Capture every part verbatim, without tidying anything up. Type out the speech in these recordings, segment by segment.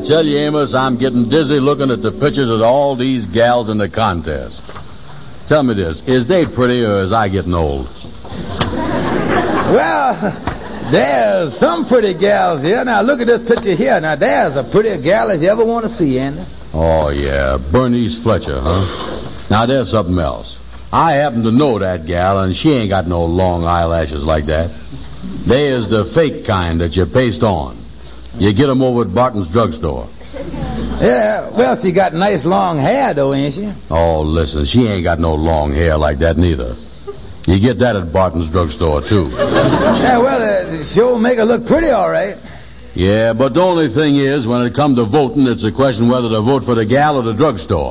tell you, Amos, I'm getting dizzy looking at the pictures of all these gals in the contest. Tell me this, is they pretty or is I getting old? Well, there's some pretty gals here. Now, look at this picture here. Now, there's a prettier gal as you ever want to see, Andy. Oh, yeah, Bernice Fletcher, huh? Now, there's something else. I happen to know that gal, and she ain't got no long eyelashes like that. They is the fake kind that you paste on. You get 'em over at Barton's drugstore. Yeah, well, she got nice long hair, though, ain't she? Oh, listen, she ain't got no long hair like that neither. You get that at Barton's drugstore, too. Yeah, well, uh, she'll make her look pretty, all right. Yeah, but the only thing is, when it comes to voting, it's a question whether to vote for the gal or the drugstore.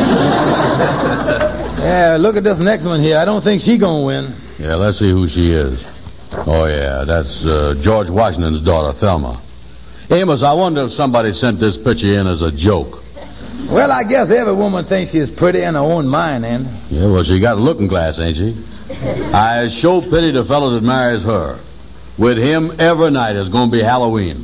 Yeah, look at this next one here. I don't think she gonna win. Yeah, let's see who she is. Oh, yeah, that's uh, George Washington's daughter, Thelma. Amos, I wonder if somebody sent this picture in as a joke. Well, I guess every woman thinks she's pretty in her own mind, Andy. Yeah, well, she got a looking glass, ain't she? I sure pity the fellow that marries her. With him, every night is going to be Halloween.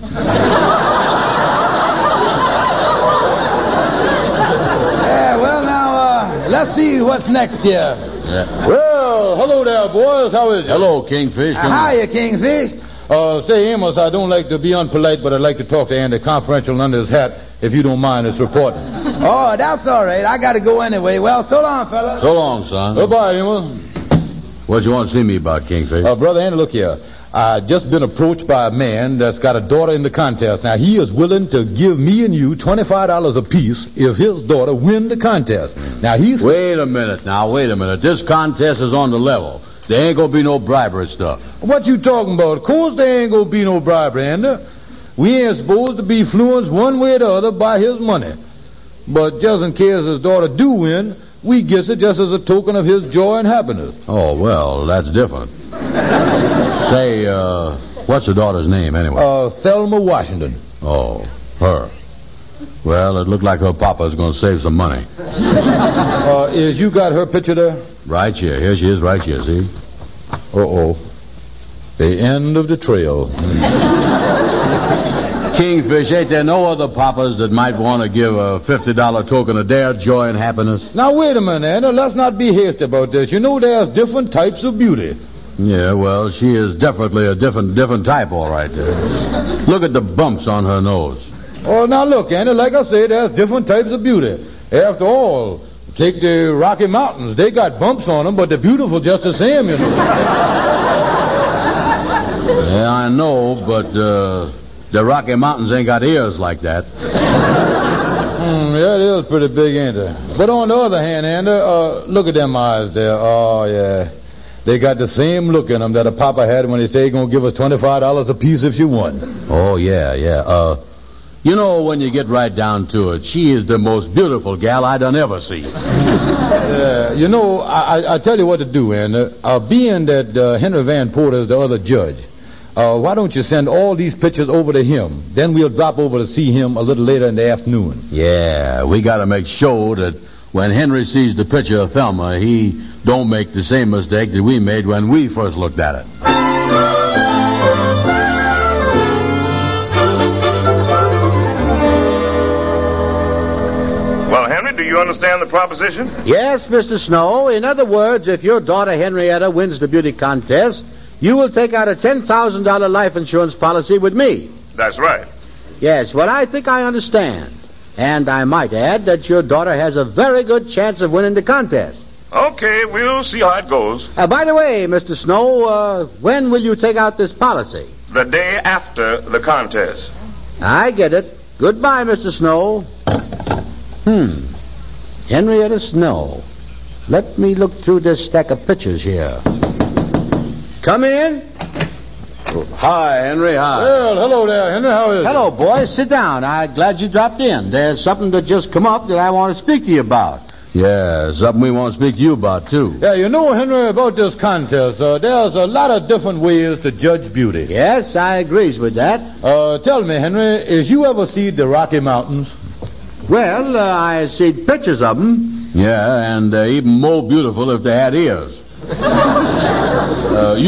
Yeah, well, now, uh, let's see what's next here. Yeah. Well, hello there, boys. How is it? Hello, Kingfish. Uh, hiya, Kingfish. Uh, say, Amos, I don't like to be unpolite, but I'd like to talk to Andy confidential under his hat, if you don't mind. It's reporting. Oh, that's all right. I got to go anyway. Well, so long, fella. So long, son. Goodbye, Amos. What you want to see me about, Kingfish? Uh, brother Andy, look here. I just been approached by a man that's got a daughter in the contest. Now, he is willing to give me and you twenty-five dollars apiece if his daughter win the contest. Now, he's... Wait a minute now, wait a minute. This contest is on the level. There ain't gonna be no bribery stuff. What you talking about? Of course there ain't gonna be no bribery, Andy. We ain't supposed to be influenced one way or the other by his money. But just in case his daughter do win, we gets it just as a token of his joy and happiness. Oh, well, that's different. Say, uh, what's the daughter's name, anyway? Uh, Thelma Washington. Oh, her. Well, it looked like her papa's going to save some money. Uh, is you got her picture there? Right here. Here she is, right here, see? Uh-oh. The end of the trail. Kingfish, ain't there no other papas that might want to give a fifty dollar token of their joy and happiness? Now, wait a minute, Anna. Let's not be hasty about this. You know there's different types of beauty. Yeah, well, she is definitely a different different type, all right there. Look at the bumps on her nose. Oh, now look, Anna, like I said, there's different types of beauty. After all, take the Rocky Mountains. They got bumps on them, but they're beautiful just the same, you know. Yeah, I know, but uh, the Rocky Mountains ain't got ears like that. Mm, yeah, it is pretty big, ain't it? But on the other hand, Anna, uh, look at them eyes there. Oh, yeah. They got the same look in them that a papa had when he said he's going to give us twenty-five dollars apiece if she won. Oh, yeah, yeah. Uh, you know, when you get right down to it, she is the most beautiful gal I done ever see. Uh, you know, I, I, I tell you what to do, Anna. Uh, being that uh, Henry Van Porter is the other judge, uh, why don't you send all these pictures over to him? Then we'll drop over to see him a little later in the afternoon. Yeah, we got to make sure that when Henry sees the picture of Thelma, he don't make the same mistake that we made when we first looked at it. Well, Henry, do you understand the proposition? Yes, Mister Snow. In other words, if your daughter Henrietta wins the beauty contest, you will take out a ten thousand dollars life insurance policy with me. That's right. Yes, well, I think I understand. And I might add that your daughter has a very good chance of winning the contest. Okay, we'll see how it goes. Uh, by the way, Mister Snow, uh, when will you take out this policy? The day after the contest. I get it. Goodbye, Mister Snow. Hmm. Henrietta Snow. Let me look through this stack of pictures here. Come in. Hi, Henry. Hi. Well, hello there, Henry. How is Hello, boys. Sit down. I'm glad you dropped in. There's something that just come up that I want to speak to you about. Yeah, something we want to speak to you about, too. it? Yeah, you know, Henry, about this contest, uh, there's a lot of different ways to judge beauty. Yes, I agrees with that. Uh, tell me, Henry, is you ever see the Rocky Mountains? Well, uh, I see pictures of them. Yeah, and uh, even more beautiful if they had ears. uh,